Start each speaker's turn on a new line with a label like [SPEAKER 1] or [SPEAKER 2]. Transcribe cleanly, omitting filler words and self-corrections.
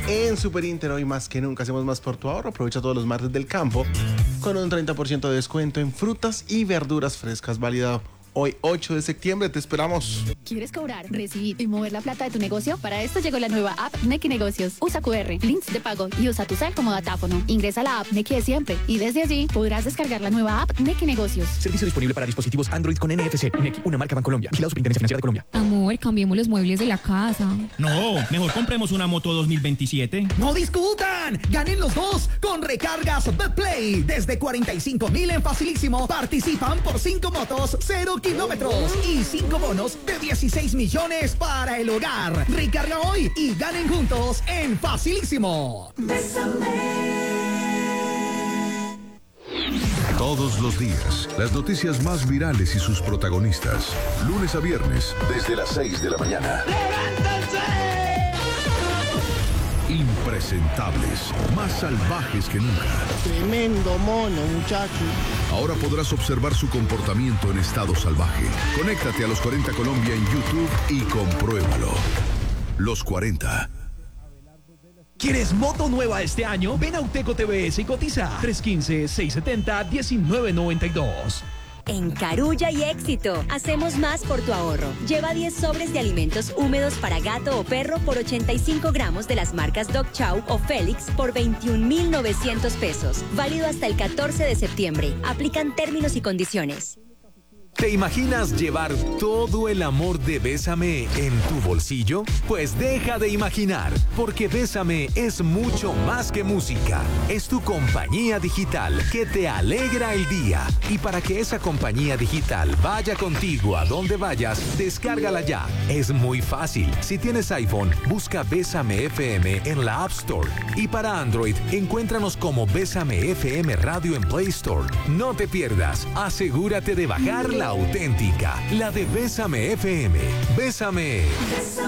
[SPEAKER 1] En Super Inter, hoy más que nunca hacemos más por tu ahorro. Aprovecha todos los martes del campo con un 30% de descuento en frutas y verduras frescas. Válido hoy 8 de septiembre, te esperamos.
[SPEAKER 2] ¿Quieres cobrar, recibir y mover la plata de tu negocio? Para esto llegó la nueva app Nequi Negocios. Usa QR, links de pago y usa tu cel como datáfono. Ingresa a la app Nequi de siempre y desde allí podrás descargar la nueva app Nequi Negocios.
[SPEAKER 3] Servicio disponible para dispositivos Android con NFC. Nequi, una marca Bancolombia. Vigilado Superintendencia Financiera de Colombia.
[SPEAKER 4] Amor, cambiemos los muebles de la casa.
[SPEAKER 5] No, mejor compremos una moto 2027.
[SPEAKER 6] ¡No discutan! ¡Ganen los dos! Con recargas Betplay. Desde 45,000 en Facilísimo. Participan por 5 motos, 0 kilómetros y 5 bonos de 16 millones para el hogar. Recarga hoy y ganen juntos en Facilísimo.
[SPEAKER 7] Todos los días, las noticias más virales y sus protagonistas. Lunes a viernes, desde las 6 de la mañana. Impresentables, más salvajes que nunca.
[SPEAKER 8] Tremendo mono, muchacho.
[SPEAKER 7] Ahora podrás observar su comportamiento en estado salvaje. Conéctate a Los 40 Colombia en YouTube y compruébalo. Los 40.
[SPEAKER 9] ¿Quieres moto nueva este año? Ven a Uteco TVS y cotiza. 315-670-1992.
[SPEAKER 10] En Carulla y Éxito, hacemos más por tu ahorro. Lleva 10 sobres de alimentos húmedos para gato o perro por 85 gramos de las marcas Dog Chow o Félix por 21,900 pesos. Válido hasta el 14 de septiembre. Aplican términos y condiciones.
[SPEAKER 11] ¿Te imaginas llevar todo el amor de Bésame en tu bolsillo? Pues deja de imaginar, porque Bésame es mucho más que música. Es tu compañía digital que te alegra el día. Y para que esa compañía digital vaya contigo a donde vayas, descárgala ya. Es muy fácil. Si tienes iPhone, busca Bésame FM en la App Store. Y para Android, encuéntranos como Bésame FM Radio en Play Store. No te pierdas. Asegúrate de bajar la auténtica, la de Bésame FM. Bésame.